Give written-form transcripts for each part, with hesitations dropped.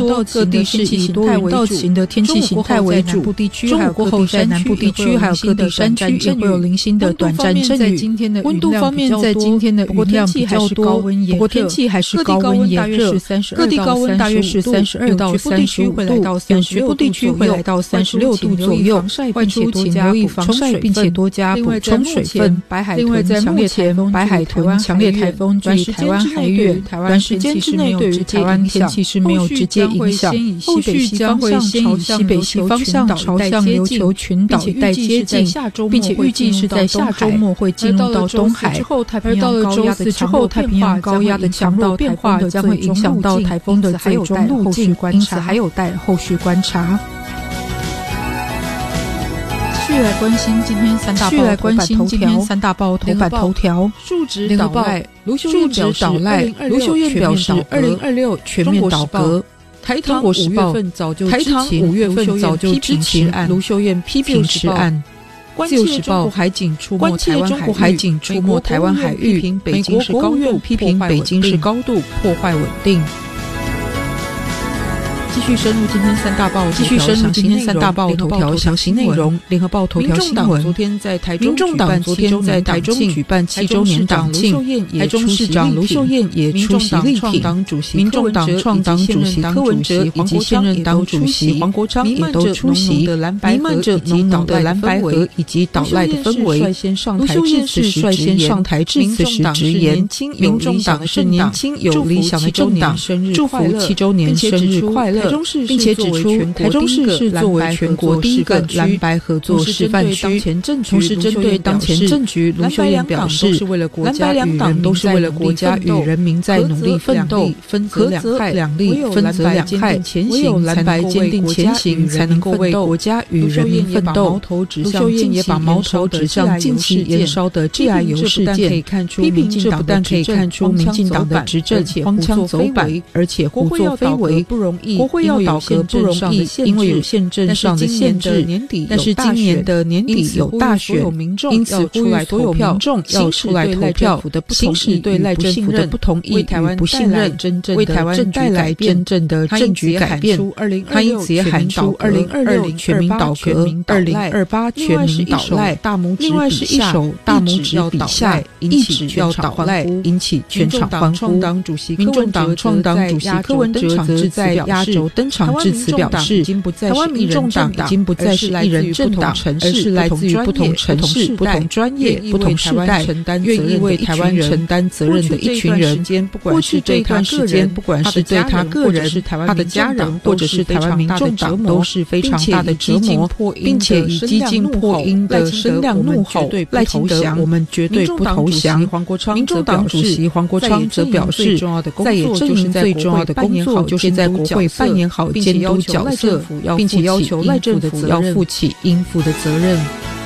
多，各地是以多云到晴的天气形态为主。中午过后在南部地区还有各地山区也会有零星的短暂阵雨。温度方面在今天的云量比较多，不过天气还是高温炎热，各地高温大约是32到35度，局部地区会来到36度左右。外出请留意防晒，并且多加补充水分。另外在目前白海豚强烈台风距离台湾还远，短时间之内对于台湾天气是没有直接影响，后续将会先以西北西方向朝向琉球群岛一带接近，并且预计是在下周末会进入到东海，而到了周四之后，太平洋高压的强弱变化将会影响到台风的最终路径，因此还有待后续观察。继续来关心今天三大报头版头条。数值倒赖，卢秀燕表示2026全面倒戈。台糖5月份早就知情，卢秀燕批评此案。自由时报关切中国海警出没台湾海域，美国国务院批评北京是高度破坏稳定。继续深入今天三大报头条详细内容。联合报头条新闻：民众党昨天在台中举办7周年党庆，台中市长卢秀燕也出席力挺，民众党创党主席柯文哲以及现任党主席黄国昌也都出席，弥漫着浓浓的蓝白合以及倒赖的氛围。卢秀燕是率先上台致辞时直言，民众党是年轻有理想的政党，祝福7周年生日快乐。并且指出，台中市是作为全国第一个蓝白合作示范区。同时针对当前政局，卢秀燕表示，蓝白两党都是为了国家与人民在努力奋斗，合则两利，分则两害，唯有蓝白坚定前行，才能够为国家与人民奋斗。卢秀燕也把矛头指向近期延烧的致癌油事件，批评这不但可以看出民进党的执政荒腔走板，而且胡作非为。国会要倒戈不容易，因为有宪政上的限制。但是今年的年底有大选，因此呼吁所有民众要出来投票，行使对赖政府的不同意与不信任，为台湾带来真正的政局改变。他因此也喊出2026全民倒戈，2028全民倒赖。另外是一手大拇指比下，一指要倒赖，引起全场欢呼。民众党创党主席柯文哲则在压轴登场致辞表示，台湾民众党已经不再是一人政党，而是来自于不同城市、不同专业、不同世代，愿意为台湾承担责任的一群人。过去这段时间，不管是对他个人、他的家人，或者是台湾民众党，都是非常大的折磨，并且以激进破音的声量怒吼赖清德，我们绝对不投降。民众党主席黄国昌则表示，在野阵营最重要的工作就是在国会扮演好监督角色，并且要求赖政府要负起应负的责任。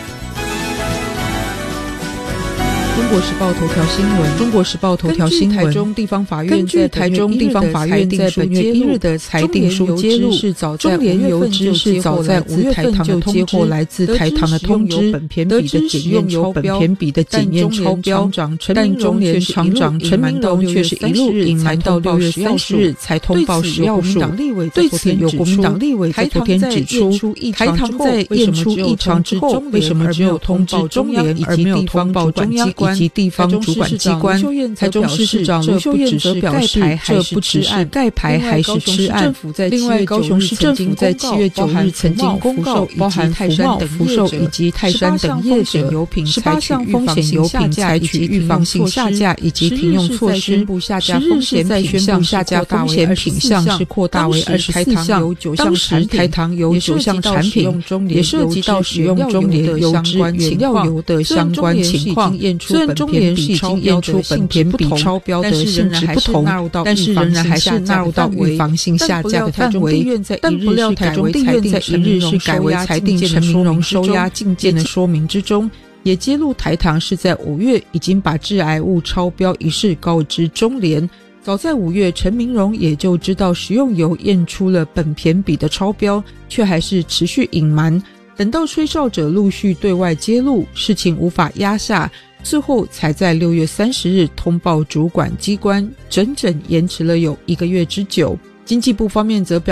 中国时报头条新闻：根据台中地方法院在本月1日的裁定书揭露，中联邮资是早在5月份就接获来自台糖的通知，得知使用有本偏比的检验超标，但中联厂长陈明荣却是一路隐瞒到6月30日才通报食药署。对此，有国民党立委在昨天指出，台糖在验出异常之后，为什么只有通知中联以及地方主管机关及地方主管机关？台中市市长卢秀燕则表示，这不只是盖牌还是吃案。另外，高雄市政府在7月9日曾经公告，包含福茂、福寿以及泰山等业者18项风险油品采取预防性下架以及停用措施。10日是在宣布下架风险品项是扩大为24项，当时台糖有9项产品也涉及到使用中联油脂原料油的相关情况。虽然中联是已经验出本偏比超标的性质不同，但是仍然还是纳入到预防性下架的范围。但不料台中地院在1日是改为裁定陈明荣收押禁见的说明之中，也揭露台糖是在5月已经把致癌物超标一事告知中联。早在5月，陈明荣也就知道食用油验出了苯偏比的超标，却还是持续隐瞒。等到吹哨者陆续对外揭露，事情无法压下，最后才在6月30日通报主管机关，整整延迟了有1个月之久。经济部方面则表